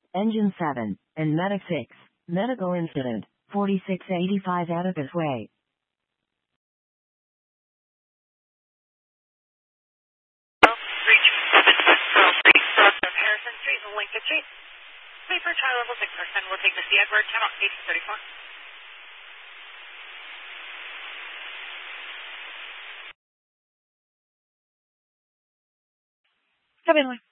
Engine 7, and Medic 6. Medical incident, 4685 Atticus Way. Harrison Street and Lincoln Street. Wait for trial level 6 person. We'll take the C. Edward, channel 1834. Come in, Lee.